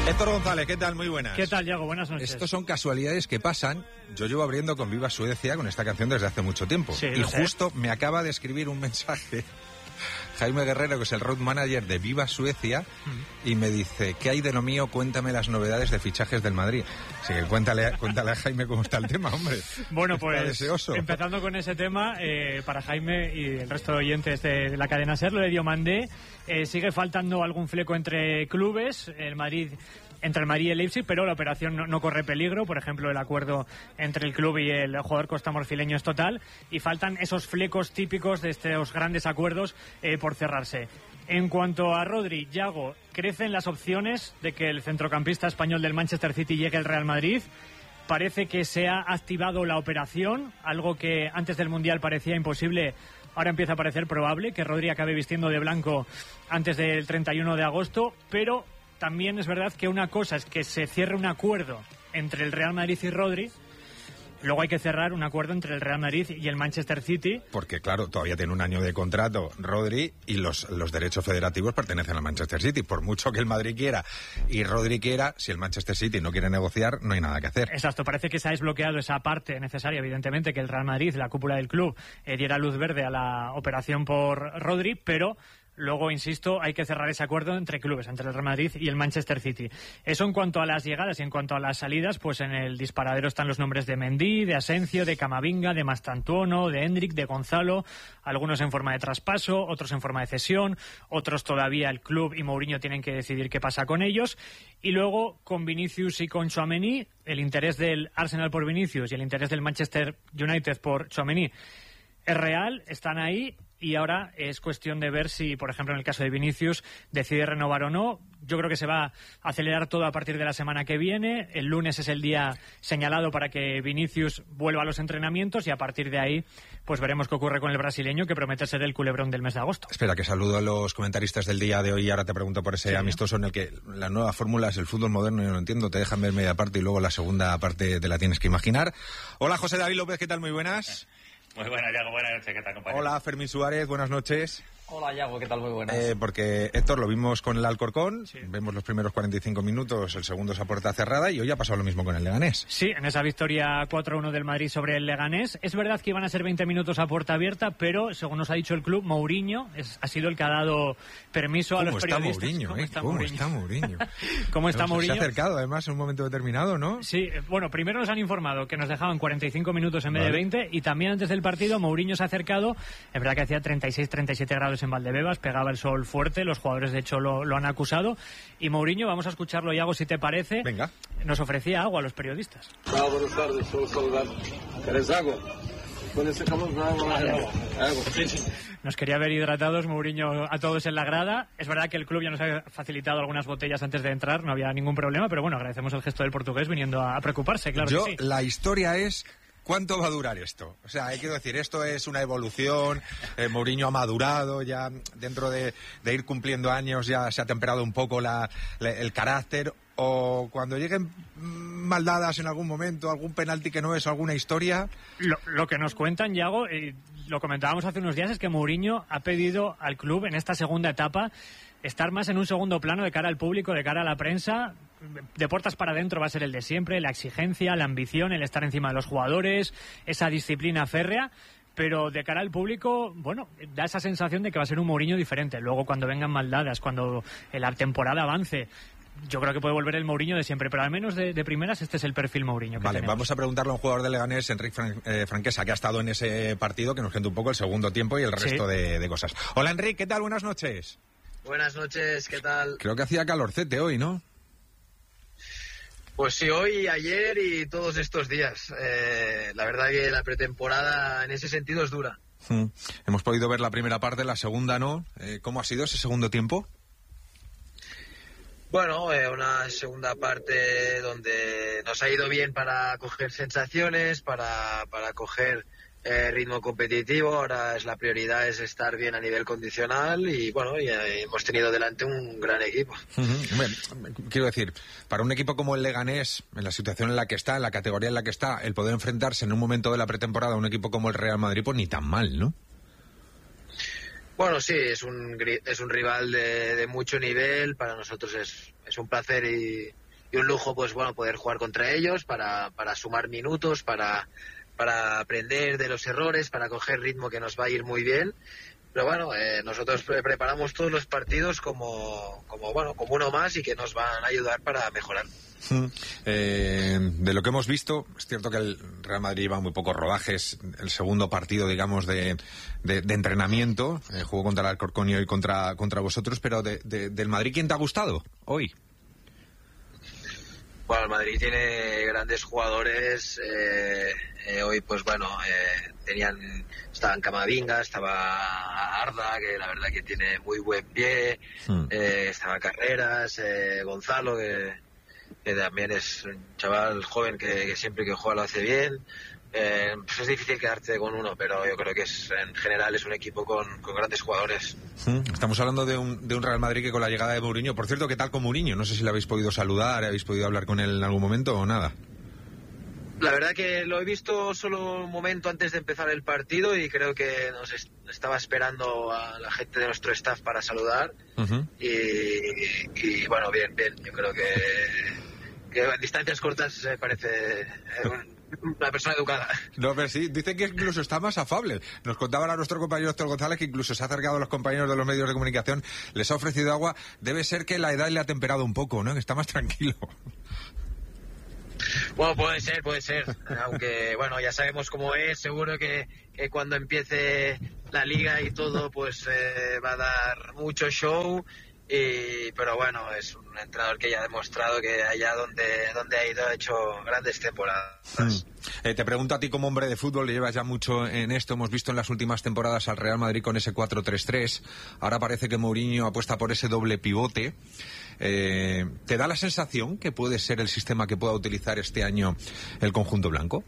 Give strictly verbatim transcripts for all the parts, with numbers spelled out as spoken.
Héctor González, ¿qué tal? Muy buenas. ¿Qué tal, Iago? Buenas noches. Estos son casualidades que pasan. Yo llevo abriendo con Viva Suecia con esta canción desde hace mucho tiempo. Sí, y justo sé. me acaba de escribir un mensaje Jaime Guerrero, que es el road manager de Viva Suecia, mm. y me dice, ¿qué hay de lo mío? Cuéntame las novedades de fichajes del Madrid. Así que cuéntale, cuéntale a Jaime cómo está el tema, hombre. Bueno, pues está deseoso. Empezando con ese tema, eh, para Jaime y el resto de oyentes de, de la cadena SER, lo de Diomandé, eh, sigue faltando algún fleco entre clubes. El Madrid... entre el Madrid y el Leipzig, pero la operación no, no corre peligro. Por ejemplo, el acuerdo entre el club y el jugador costamorfileño es total, y faltan esos flecos típicos de estos grandes acuerdos eh, por cerrarse. En cuanto a Rodri, Iago, crecen las opciones de que el centrocampista español del Manchester City llegue al Real Madrid. Parece que se ha activado la operación, algo que antes del Mundial parecía imposible. Ahora empieza a parecer probable que Rodri acabe vistiendo de blanco antes del treinta y uno de agosto, pero también es verdad que una cosa es que se cierre un acuerdo entre el Real Madrid y Rodri, luego hay que cerrar un acuerdo entre el Real Madrid y el Manchester City. Porque, claro, todavía tiene un año de contrato Rodri y los, los derechos federativos pertenecen al Manchester City. Por mucho que el Madrid quiera y Rodri quiera, si el Manchester City no quiere negociar, no hay nada que hacer. Exacto, parece que se ha desbloqueado esa parte necesaria, evidentemente, que el Real Madrid, la cúpula del club, eh, diera luz verde a la operación por Rodri, pero... luego, insisto, hay que cerrar ese acuerdo entre clubes, entre el Real Madrid y el Manchester City. Eso en cuanto a las llegadas, y en cuanto a las salidas, pues en el disparadero están los nombres de Mendy, de Asencio, de Camavinga, de Mastantuono, de Hendrik, de Gonzalo, algunos en forma de traspaso, otros en forma de cesión, otros todavía el club y Mourinho tienen que decidir qué pasa con ellos. Y luego, con Vinicius y con Tchouaméni, el interés del Arsenal por Vinicius y el interés del Manchester United por Tchouaméni es real, están ahí. Y ahora es cuestión de ver si, por ejemplo, en el caso de Vinicius, decide renovar o no. Yo creo que se va a acelerar todo a partir de la semana que viene. El lunes es el día señalado para que Vinicius vuelva a los entrenamientos y a partir de ahí pues veremos qué ocurre con el brasileño, que promete ser el culebrón del mes de agosto. Espera, que saludo a los comentaristas del día de hoy y ahora te pregunto por ese sí, amistoso en el que la nueva fórmula es el fútbol moderno, yo no entiendo, te dejan ver media parte y luego la segunda parte te la tienes que imaginar. Hola, José David López, ¿qué tal? Muy buenas. Muy buenas, Iago, buenas noches, ¿qué tal, compañero? Hola, Fermín Suárez, buenas noches. Hola, Iago, ¿qué tal? Muy buenas. Eh, porque, Héctor, lo vimos con el Alcorcón, sí. Vemos los primeros cuarenta y cinco minutos, el segundo es a puerta cerrada y hoy ha pasado lo mismo con el Leganés. Sí, en esa victoria cuatro uno del Madrid sobre el Leganés. Es verdad que iban a ser veinte minutos a puerta abierta, pero, según nos ha dicho el club, Mourinho es, ha sido el que ha dado permiso a los periodistas. Mourinho, ¿Cómo eh? está ¿Cómo Mourinho? está Mourinho? ¿Cómo está Mourinho? Se ha acercado, además, en un momento determinado, ¿no? Sí, bueno, primero nos han informado que nos dejaban cuarenta y cinco minutos en vez vale. de veinte, y también antes del partido Mourinho se ha acercado. Es verdad que hacía treinta y seis treinta y siete grados en Valdebebas, pegaba el sol fuerte, los jugadores de hecho lo, lo han acusado, y Mourinho, vamos a escucharlo, Iago, si te parece. Venga. Nos ofrecía agua a los periodistas. Ah, buenas tardes, solo saludar. ¿Querés agua? Con ese calor no hago agua. Sí, sí. Nos quería ver hidratados Mourinho a todos en la grada. Es verdad que el club ya nos ha facilitado algunas botellas antes de entrar, no había ningún problema, pero bueno, agradecemos el gesto del portugués viniendo a preocuparse, claro. Yo, que sí. La historia es... ¿cuánto va a durar esto? O sea, hay que decir, esto es una evolución, eh, Mourinho ha madurado, ya dentro de, de ir cumpliendo años ya se ha temperado un poco la, la, el carácter, o cuando lleguen maldadas en algún momento, algún penalti que no es, alguna historia... Lo, lo que nos cuentan, Iago, y lo comentábamos hace unos días, es que Mourinho ha pedido al club en esta segunda etapa estar más en un segundo plano de cara al público, de cara a la prensa. De puertas para adentro va a ser el de siempre, la exigencia, la ambición, el estar encima de los jugadores, esa disciplina férrea, pero de cara al público, bueno, da esa sensación de que va a ser un Mourinho diferente. Luego, cuando vengan maldadas, cuando la temporada avance, yo creo que puede volver el Mourinho de siempre, pero al menos de, de primeras este es el perfil Mourinho que Vale, tenemos. Vamos a preguntarle a un jugador de Leganés, Enric Fran, eh, Franquesa, que ha estado en ese partido, que nos cuente un poco el segundo tiempo y el Sí. resto de, de cosas. Hola, Enric, ¿qué tal? Buenas noches. Buenas noches, ¿qué tal? Creo que hacía calorcete hoy, ¿no? Pues sí, hoy, ayer y todos estos días. Eh, la verdad que la pretemporada en ese sentido es dura. Mm. Hemos podido ver la primera parte, la segunda no. Eh, ¿Cómo ha sido ese segundo tiempo? Bueno, eh, una segunda parte donde nos ha ido bien para coger sensaciones, para, para coger eh, ritmo competitivo. Ahora es la prioridad es estar bien a nivel condicional y bueno, ya hemos tenido delante un gran equipo. Uh-huh. Bueno, quiero decir, para un equipo como el Leganés, en la situación en la que está, en la categoría en la que está, el poder enfrentarse en un momento de la pretemporada a un equipo como el Real Madrid, pues ni tan mal, ¿no? Bueno, sí, es un es un rival de, de mucho nivel. Para nosotros es, es un placer y, y un lujo, pues bueno, poder jugar contra ellos para, para sumar minutos, para, para aprender de los errores, para coger ritmo que nos va a ir muy bien. Pero bueno, eh, nosotros pre- preparamos todos los partidos como, como bueno como uno más y que nos van a ayudar para mejorar. Eh, de lo que hemos visto, es cierto que el Real Madrid lleva muy pocos rodajes. El segundo partido, digamos, de, de, de entrenamiento, eh, jugó contra el Alcorcón y hoy contra, contra vosotros, pero de, de, del Madrid, ¿quién te ha gustado hoy? Bueno, el Madrid tiene grandes jugadores. Eh, eh, hoy, pues bueno, eh, tenían estaban Camavinga, estaba Arda, que la verdad que tiene muy buen pie. Hmm. Eh, estaba Carreras, eh, Gonzalo, que, que también es un chaval joven que, que siempre que juega lo hace bien. Eh, pues es difícil quedarte con uno, pero yo creo que es, en general es un equipo con, con grandes jugadores. Estamos hablando de un, de un Real Madrid que con la llegada de Mourinho, por cierto, ¿qué tal con Mourinho? No sé si le habéis podido saludar, habéis podido hablar con él en algún momento o nada. La verdad que lo he visto solo un momento antes de empezar el partido y creo que nos est- estaba esperando a la gente de nuestro staff para saludar. Uh-huh. y, y bueno, bien, bien, yo creo que, que en distancias cortas eh, parece eh, un una persona educada. No, pero sí, dice que incluso está más afable. Nos contaba ahora nuestro compañero Héctor González que incluso se ha acercado a los compañeros de los medios de comunicación, les ha ofrecido agua. Debe ser que la edad le ha temperado un poco, ¿no? Que está más tranquilo. Bueno, puede ser, puede ser. Aunque, bueno, ya sabemos cómo es. Seguro que, que cuando empiece la liga y todo, pues eh, va a dar mucho show. Y, pero bueno, es un entrenador que ya ha demostrado que allá donde, donde ha ido ha hecho grandes temporadas. Mm. Eh, te pregunto a ti como hombre de fútbol, llevas ya mucho en esto, hemos visto en las últimas temporadas al Real Madrid con ese cuatro tres tres, ahora parece que Mourinho apuesta por ese doble pivote. Eh, ¿Te da la sensación que puede ser el sistema que pueda utilizar este año el conjunto blanco?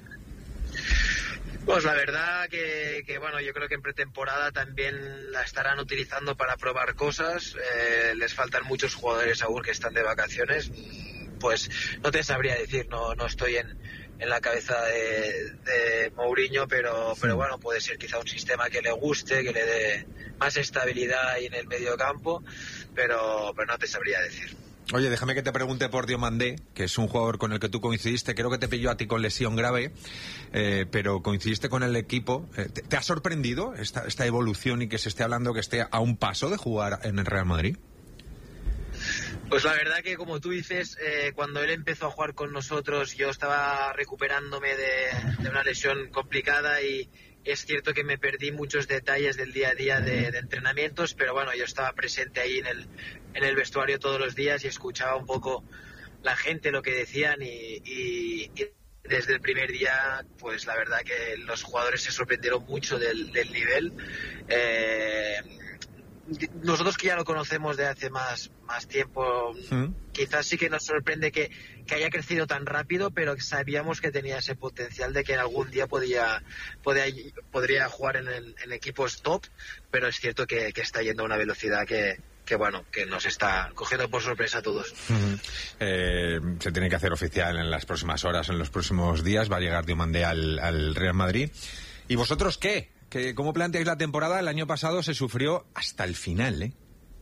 Pues la verdad que, que, bueno, yo creo que en pretemporada también la estarán utilizando para probar cosas. Eh, les faltan muchos jugadores aún que están de vacaciones. Pues no te sabría decir, no no estoy en, en la cabeza de, de Mourinho, pero, pero bueno, puede ser quizá un sistema que le guste, que le dé más estabilidad ahí en el medio campo, pero, pero no te sabría decir. Oye, déjame que te pregunte por Diomandé, que es un jugador con el que tú coincidiste. Creo que te pilló a ti con lesión grave, eh, pero coincidiste con el equipo. Eh, ¿te, ¿Te ha sorprendido esta, esta evolución y que se esté hablando que esté a un paso de jugar en el Real Madrid? Pues la verdad que, como tú dices, eh, cuando él empezó a jugar con nosotros, yo estaba recuperándome de, de una lesión complicada y es cierto que me perdí muchos detalles del día a día de, de entrenamientos, pero bueno, yo estaba presente ahí en el, en el vestuario todos los días y escuchaba un poco la gente lo que decían y, y, y desde el primer día, pues la verdad que los jugadores se sorprendieron mucho del, del nivel. Eh, nosotros que ya lo conocemos de hace más, más tiempo, ¿Mm? quizás sí que nos sorprende que, que haya crecido tan rápido, pero sabíamos que tenía ese potencial de que algún día podía, podía, podría jugar en, el, en equipos top, pero es cierto que, que está yendo a una velocidad que, que bueno, que nos está cogiendo por sorpresa a todos. Uh-huh. Eh, se tiene que hacer oficial en las próximas horas, en los próximos días, va a llegar Diomandé al, al Real Madrid. ¿Y vosotros qué? ¿Qué? ¿Cómo planteáis la temporada? El año pasado se sufrió hasta el final, ¿eh?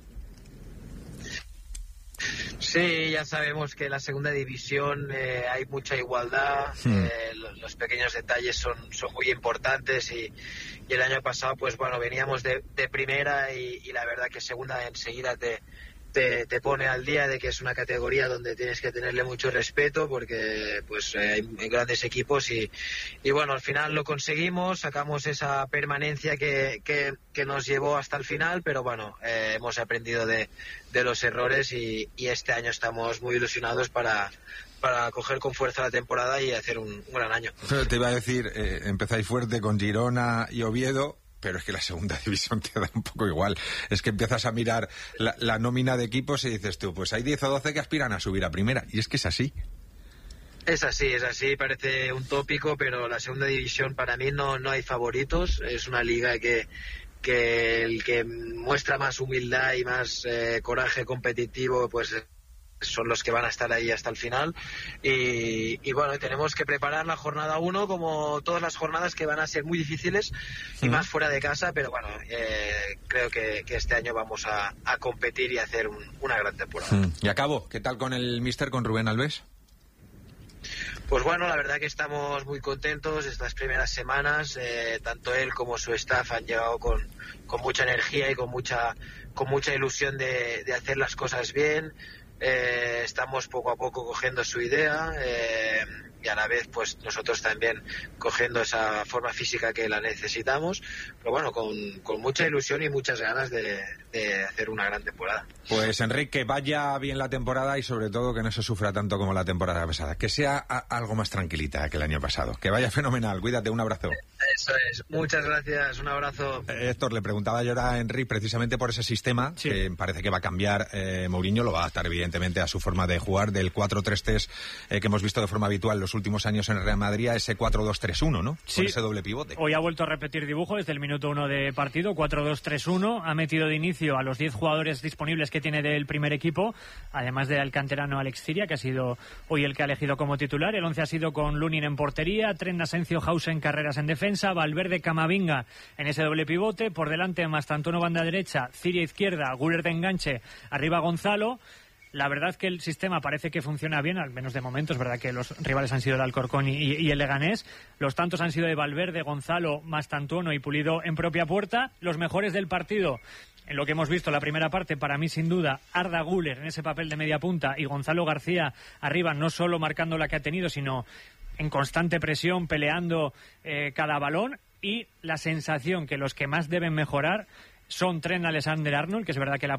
Sí, ya sabemos que en la segunda división eh, hay mucha igualdad, hmm. eh, los, los pequeños detalles son, son muy importantes y, y el año pasado, pues bueno, veníamos de, de primera y, y la verdad que segunda enseguida te, te, te pone al día de que es una categoría donde tienes que tenerle mucho respeto porque pues eh, hay, hay grandes equipos y, y bueno, al final lo conseguimos, sacamos esa permanencia que, que, que nos llevó hasta el final, pero bueno, eh, hemos aprendido de, de los errores y, y este año estamos muy ilusionados para para coger con fuerza la temporada y hacer un, un gran año. Te iba a decir, eh, empezáis fuerte con Girona y Oviedo, pero es que la segunda división te da un poco igual. Es que empiezas a mirar la, la nómina de equipos y dices tú, pues hay diez o doce que aspiran a subir a primera, y es que es así. Es así, es así, parece un tópico, pero la segunda división para mí no, no hay favoritos, es una liga que, que el que muestra más humildad y más eh, coraje competitivo, pues son los que van a estar ahí hasta el final. Y, y bueno, tenemos que preparar la jornada uno como todas las jornadas, que van a ser muy difíciles y mm. más fuera de casa, pero bueno, eh, creo que, que este año vamos a, a competir y a hacer un, una gran temporada. Mm. Y acabo, ¿qué tal con el míster, con Rubén Alves? Pues bueno, la verdad que estamos muy contentos estas primeras semanas. Eh, tanto él como su staff han llegado con, con mucha energía y con mucha con mucha ilusión de, de hacer las cosas bien. Eh, estamos poco a poco cogiendo su idea eh, y a la vez pues nosotros también cogiendo esa forma física que la necesitamos, pero bueno, con, con mucha ilusión y muchas ganas de, de hacer una gran temporada. Pues Enric, que vaya bien la temporada y sobre todo que no se sufra tanto como la temporada pasada, que sea a, algo más tranquilita que el año pasado, que vaya fenomenal. Cuídate, un abrazo. Eso es, muchas gracias, un abrazo. eh, Héctor, le preguntaba yo a Enric precisamente por ese sistema, sí, que parece que va a cambiar. eh, Mourinho lo va a adaptar evidentemente a su forma de jugar, del cuatro tres tres eh, que hemos visto de forma habitual los últimos años en el Real Madrid, a ese cuatro dos tres uno, ¿no? Sí. Con ese doble pivote. Hoy ha vuelto a repetir dibujo desde el minuto uno de partido, cuatro dos tres uno, ha metido de inicio a los diez jugadores disponibles que tiene del primer equipo, además del canterano Alex Ciria, que ha sido hoy el que ha elegido como titular. El once ha sido con Lunin en portería, Trent, Asensio, Hausen, Carreras en defensa, Valverde, Camavinga en ese doble pivote, por delante Mastantuono banda derecha, Ciria izquierda, Güler de enganche, arriba Gonzalo. La verdad que el sistema parece que funciona bien, al menos de momento. Es verdad que los rivales han sido el Alcorcón y, y el Leganés. Los tantos han sido de Valverde, Gonzalo, Mastantuono y Pulido en propia puerta. Los mejores del partido, en lo que hemos visto la primera parte, para mí sin duda Arda Güler en ese papel de media punta y Gonzalo García arriba, no solo marcando la que ha tenido, sino en constante presión, peleando eh, cada balón. Y la sensación que los que más deben mejorar son Trent Alexander-Arnold, que es verdad que la